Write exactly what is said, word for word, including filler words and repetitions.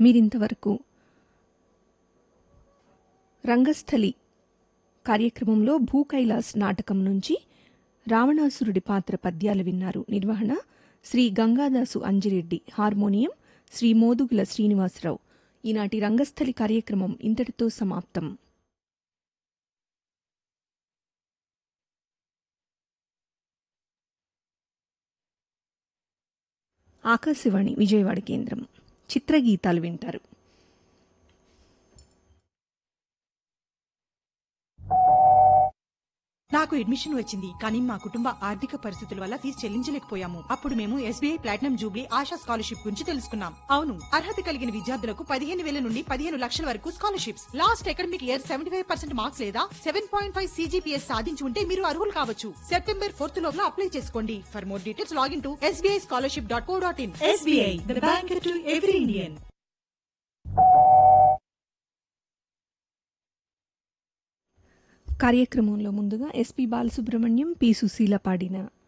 మీరింతవరకు రంగస్థలి కార్యక్రమంలో భూకైలాస్ నాటకం నుంచి రావణాసురుడి పాత్ర పద్యాలు విన్నారు. నిర్వహణ శ్రీ గంగాదాసు అంజిరెడ్డి. హార్మోనియం శ్రీ మోదుగుల శ్రీనివాసరావు. ఈనాటి రంగస్థలి కార్యక్రమం ఇంతటితో సమాప్తం. ఆకాశవాణి విజయవాడ కేంద్రం. చిత్రగీతాలు వింటారు. నాకు అడ్మిషన్ వచ్చింది, కానీ మా కుటుంబ ఆర్థిక పరిస్థితుల వల్ల ఫీజు చెల్లించలేకపోయాము. అప్పుడు మేము SBI platinum Jubilee ASHA scholarship గురించి తెలుసుకున్నాం. అవును, అర్హత కలిగిన విద్యార్థులకు పదిహేను వేల నుండి పదిహేను లక్షల వరకు scholarships. Last academic year seventy five percent marks లేదా సెవెన్ పాయింట్ ఫైవ్ సీజీపీఎస్ సాధించి ఉంటే మీరు అర్హులు కావచ్చు. సెప్టెంబర్ ఫోర్త్ లోపల అప్లై చేసుకోండి. For more details login to SBI scholarship dot co dot in. SBI, the bank to every Indian. కార్యక్రమంలో ముందుగా ఎస్పి బాలసుబ్రహ్మణ్యం, పి సుశీల పాడిన